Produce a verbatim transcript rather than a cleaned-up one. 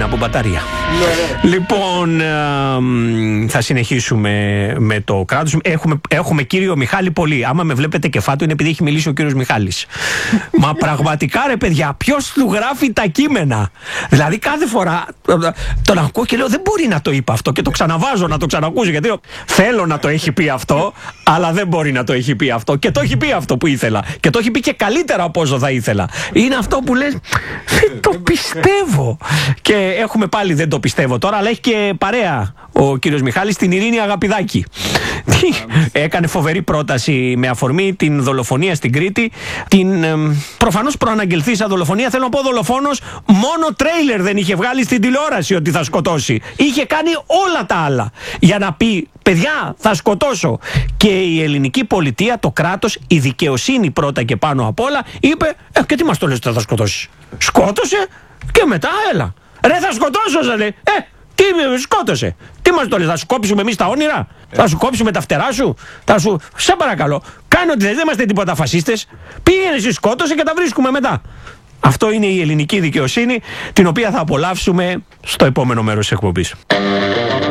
είναι από μπαταρία. Ναι. Λοιπόν, ε, θα συνεχίσουμε με το κράτος. Έχουμε, έχουμε κύριο Μιχάλη πολύ. Άμα με βλέπετε κεφάτου είναι επειδή έχει μιλήσει ο κύριος Μιχάλης. Μα πραγματικά ρε παιδιά, ποιος του γράφει τα κείμενα? Δηλαδή κάθε φορά τον ακούω και λέω δεν μπορεί να το είπε αυτό και το ξαναβάζω να το ξανακούσω, γιατί θέλω να το έχει πει αυτό, αλλά δεν μπορεί να το έχει πει αυτό, και το έχει πει αυτό που ήθελα και το έχει πει και καλύτερα από όσο θα ήθελα. Είναι αυτό που λες, δεν το πιστεύω. Και έχουμε πάλι δεν το πιστεύω τώρα, αλλά έχει και παρέα ο κύριος Μιχάλης, την Ειρήνη Αγαπηδάκη. Έκανε φοβερή πρόταση με αφορμή την δολοφονία στην Κρήτη, την ε, προφανώς προαναγγελθήσα δολοφονία. Θέλω να πω, δολοφόνος μόνο τρέιλερ δεν είχε βγάλει στην τηλεόραση ότι θα σκοτώσει. Είχε κάνει όλα τα άλλα για να πει παιδιά θα σκοτώσω. Και η ελληνική πολιτεία, το κράτος, η δικαιοσύνη πρώτα και πάνω απ' όλα είπε ε, και τι μας το λες ότι θα σκοτώσεις? Σκότωσε και μετά έλα. Ρε θα σκοτώσω, σα λέει. Ε, τι σκότωσε? Τι μας το λες, θα σου κόψουμε εμείς τα όνειρα? Ε. Θα σου κόψουμε τα φτερά σου? Θα σου... Σε παρακαλώ, κάνε ότι δεν είμαστε τίποτα φασίστες. Πήγαινε εσύ, σκότωσε και τα βρίσκουμε μετά. Αυτό είναι η ελληνική δικαιοσύνη, την οποία θα απολαύσουμε στο επόμενο μέρος της εκπομπής.